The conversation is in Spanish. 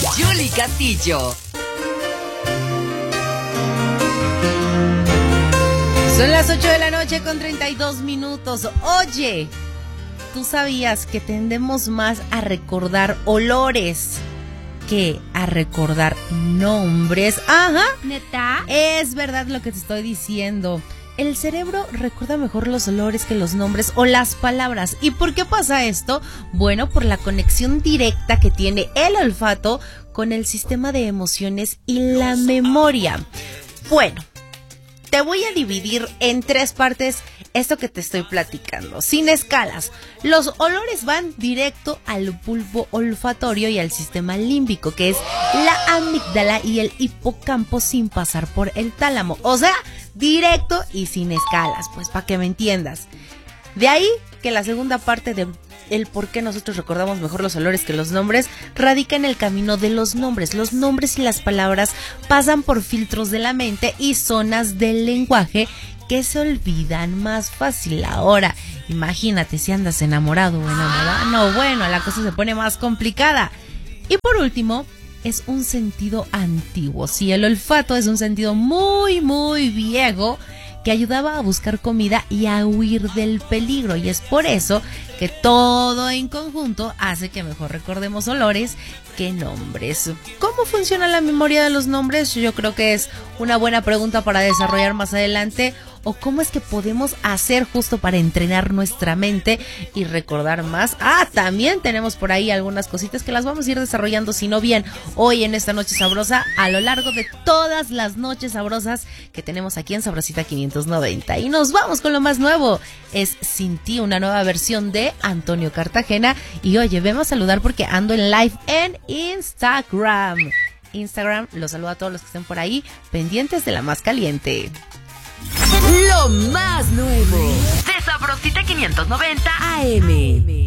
Yuli Castillo. Son las 8 de la noche con 32 minutos. Oye, ¿tú sabías que tendemos más a recordar olores que a recordar nombres? Ajá. ¿Neta? Es verdad lo que te estoy diciendo. El cerebro recuerda mejor los olores que los nombres o las palabras. ¿Y por qué pasa esto? Bueno, por la conexión directa que tiene el olfato con el sistema de emociones y la memoria. Bueno, te voy a dividir en 3 partes esto que te estoy platicando, sin escalas. Los olores van directo al bulbo olfatorio y al sistema límbico, que es la amígdala y el hipocampo, sin pasar por el tálamo. O sea, directo y sin escalas, pues para que me entiendas. De ahí que la segunda parte de el por qué nosotros recordamos mejor los olores que los nombres radica en el camino de los nombres. Los nombres y las palabras pasan por filtros de la mente y zonas del lenguaje que se olvidan más fácil. Ahora, imagínate si andas enamorado o enamorada. No, bueno, la cosa se pone más complicada. Y por último, es un sentido antiguo. Sí, el olfato es un sentido muy, muy viejo que ayudaba a buscar comida y a huir del peligro. Y es por eso que todo en conjunto hace que mejor recordemos olores que nombres. ¿Cómo funciona la memoria de los nombres? Yo creo que es una buena pregunta para desarrollar más adelante. ¿O cómo es que podemos hacer justo para entrenar nuestra mente y recordar más? También tenemos por ahí algunas cositas que las vamos a ir desarrollando, si no bien hoy en esta noche sabrosa, a lo largo de todas las noches sabrosas que tenemos aquí en Sabrosita 590. Y nos vamos con lo más nuevo. Es Sin Ti, una nueva versión de Antonio Cartagena. Y oye, vemos a saludar porque ando en live en Instagram. Los saludo a todos los que estén por ahí pendientes de la más caliente. Lo más nuevo de Sabrosita 590 AM.